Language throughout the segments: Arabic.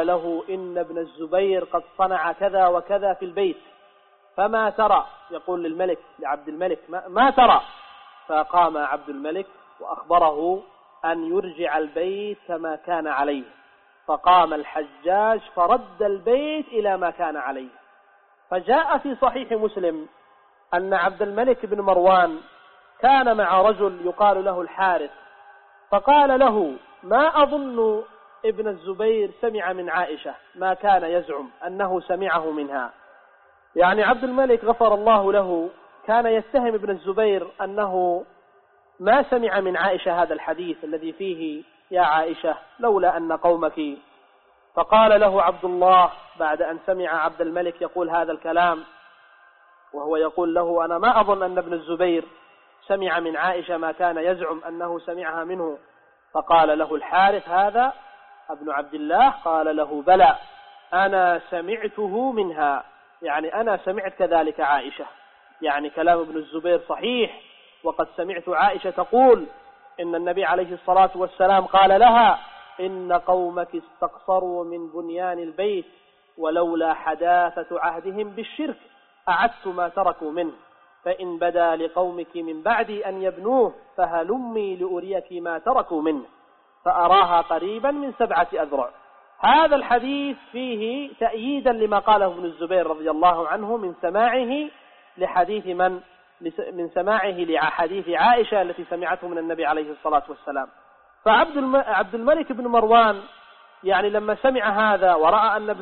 له إن ابن الزبير قد صنع كذا وكذا في البيت، فما ترى؟ يقول للملك لعبد الملك ما ترى؟ فقام عبد الملك وأخبره أن يرجع البيت كما كان عليه، فقام الحجاج فرد البيت إلى ما كان عليه. فجاء في صحيح مسلم أن عبد الملك بن مروان كان مع رجل يقال له الحارث، فقال له: ما أظن ابن الزبير سمع من عائشة ما كان يزعم أنه سمعه منها. يعني عبد الملك غفر الله له كان يتهم ابن الزبير أنه ما سمع من عائشة هذا الحديث الذي فيه: يا عائشة لولا أن قومك. فقال له عبد الله بعد أن سمع عبد الملك يقول هذا الكلام، وهو يقول له: أنا ما أظن أن ابن الزبير سمع من عائشة ما كان يزعم أنه سمعها منه. فقال له الحارث: هذا ابن عبد الله؟ قال له: بلى، أنا سمعته منها، يعني أنا سمعت كذلك عائشة. يعني كلام ابن الزبير صحيح، وقد سمعت عائشة تقول إن النبي عليه الصلاة والسلام قال لها: إن قومك استقصروا من بنيان البيت، ولولا حداثة عهدهم بالشرك أعدت ما تركوا منه، فإن بدا لقومك من بعدي أن يبنوه فهلمي لأريك ما تركوا منه، فأراها قريبا من 7 أذرع. هذا الحديث فيه تأييدا لما قاله ابن الزبير رضي الله عنه من سماعه لحديث من سماعه لحديث عائشة التي سمعته من النبي عليه الصلاة والسلام. فعبد الملك بن مروان يعني لما سمع هذا ورأى أن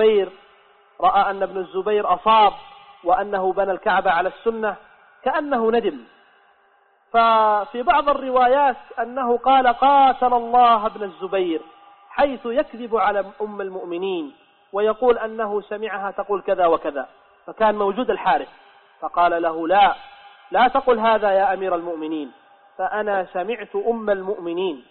ابن الزبير أصاب وأنه بنى الكعبة على السنة كأنه ندم. ففي بعض الروايات أنه قال: قاتل الله ابن الزبير، حيث يكذب على أم المؤمنين ويقول أنه سمعها تقول كذا وكذا. فكان موجود الحارث فقال له: لا تقل هذا يا أمير المؤمنين، فأنا سمعت أم المؤمنين.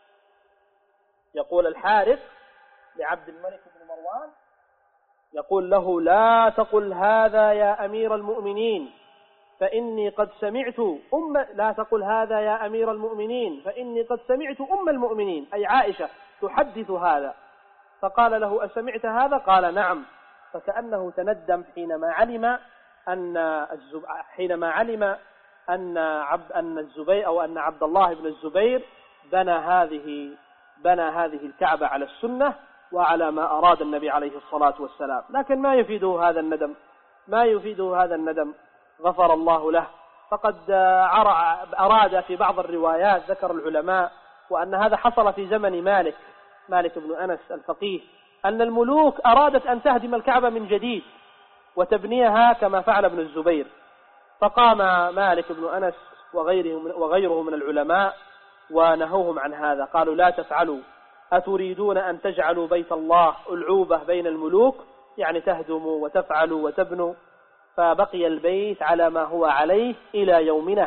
يقول الحارث لعبد الملك بن مروان، يقول له: لا تقل هذا يا أمير المؤمنين فإني قد سمعت لا تقل هذا يا أمير المؤمنين فإني قد سمعت أم المؤمنين أي عائشة تحدث هذا. فقال له: أسمعت هذا؟ قال: نعم. فكأنه تندم حينما علم أن عبد الله بن الزبير بنى هذه الكعبة على السنة وعلى ما أراد النبي عليه الصلاة والسلام. لكن ما يفيده هذا الندم، غفر الله له. فقد أراد في بعض الروايات ذكر العلماء وأن هذا حصل في زمن مالك بن أنس الفقيه، أن الملوك أرادت أن تهدم الكعبة من جديد وتبنيها كما فعل ابن الزبير، فقام مالك بن أنس وغيره من العلماء ونهوهم عن هذا، قالوا: لا تفعلوا، أتريدون أن تجعلوا بيت الله ألعوبة بين الملوك، يعني تهدموا وتفعلوا وتبنوا. فبقي البيت على ما هو عليه إلى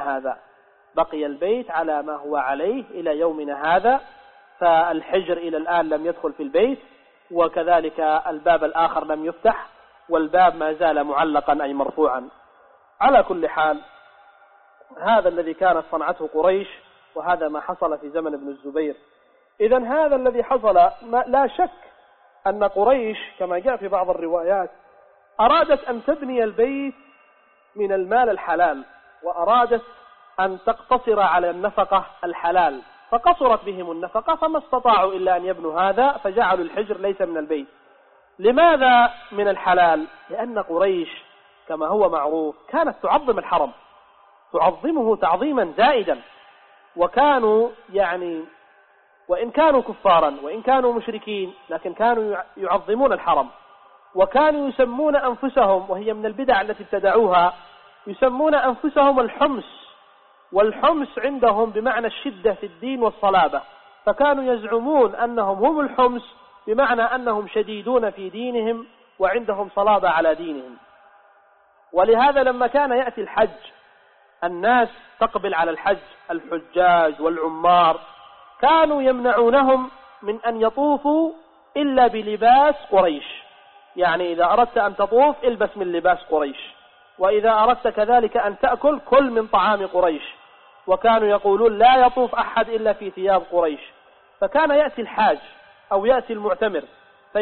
يومنا هذا، فالحجر إلى الآن لم يدخل في البيت، وكذلك الباب الآخر لم يفتح، والباب ما زال معلقا أي مرفوعا. على كل حال، هذا الذي كانت صنعته قريش، وهذا ما حصل في زمن ابن الزبير. إذن هذا الذي حصل لا شك أن قريش كما جاء في بعض الروايات أرادت أن تبني البيت من المال الحلال، وأرادت أن تقتصر على النفقة الحلال، فقصرت بهم النفقة فما استطاعوا إلا أن يبنوا هذا، فجعلوا الحجر ليس من البيت. لماذا من الحلال؟ لأن قريش كما هو معروف كانت تعظم الحرم، تعظمه تعظيما زائدا، وكانوا وإن كانوا كفارا وإن كانوا مشركين لكن كانوا يعظمون الحرم، وكانوا يسمون أنفسهم، وهي من البدع التي ابتدعوها، يسمون أنفسهم الحمس، والحمس عندهم بمعنى الشدة في الدين والصلابة، فكانوا يزعمون أنهم هم الحمس بمعنى أنهم شديدون في دينهم وعندهم صلابة على دينهم. ولهذا لما كان يأتي الحج الناس تقبل على الحج، الحجاج والعمار، كانوا يمنعونهم من أن يطوفوا إلا بلباس قريش، يعني إذا أردت أن تطوف البس من لباس قريش، وإذا أردت كذلك أن تأكل كل من طعام قريش، وكانوا يقولون لا يطوف أحد إلا في ثياب قريش. فكان يأتي الحاج أو يأتي المعتمر